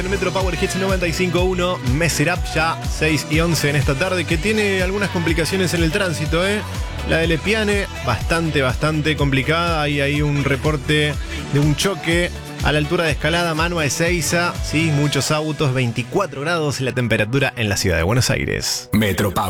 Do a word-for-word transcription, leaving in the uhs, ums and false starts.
En Metro Power Hits noventa y cinco punto uno, Mess It Up, ya seis y once en esta tarde, que tiene algunas complicaciones en el tránsito, ¿eh? La de Lepiane, bastante, bastante complicada. Hay ahí un reporte de un choque a la altura de Escalada, Mano a Ezeiza. Sí, muchos autos, veinticuatro grados la temperatura en la ciudad de Buenos Aires. Metro Power.